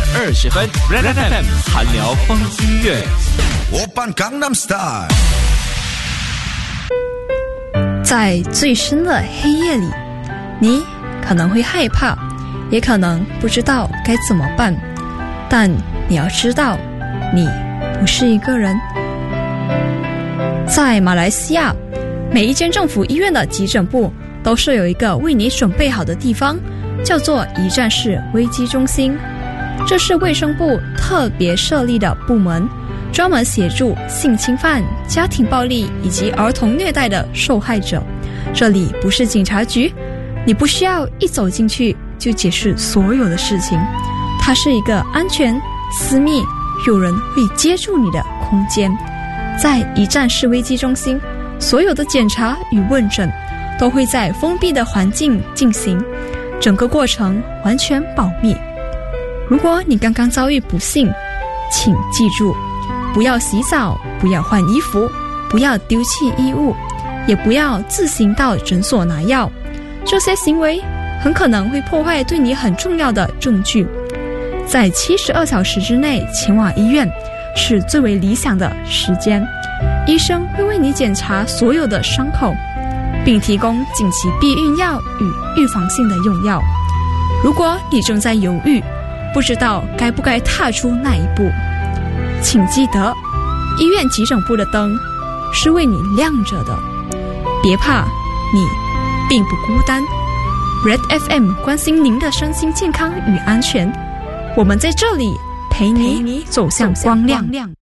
20分 Red FM 韩聊风音乐。 오빤 강남 스타일。 在最深的黑夜里，你可能会害怕，也可能不知道该怎么办，但你要知道，你不是一个人。在马来西亚，每一间政府医院的急诊部都设有一个为你准备好的地方，叫做一站式危机中心。这是卫生部特别设立的部门，专门协助性侵犯、家庭暴力以及儿童虐待的受害者。这里不是警察局，你不需要一走进去就解释所有的事情，它是一个安全、私密、有人会接住你的空间。在一站式危机中心，所有的检查与问诊都会在封闭的环境进行，整个过程完全保密。如果你刚刚遭遇不幸，请记住，不要洗澡，不要换衣服，不要丢弃衣物，也不要自行到诊所拿药。这些行为很可能会破坏对你很重要的证据。在72小时之内前往医院是最为理想的时间。医生会为你检查所有的伤口，并提供紧急避孕药与预防性的用药。如果你正在犹豫，不知道该不该踏出那一步，请记得，医院急诊部的灯是为你亮着的。别怕，你并不孤单。Red FM 关心您的身心健康与安全，我们在这里陪你走向光亮。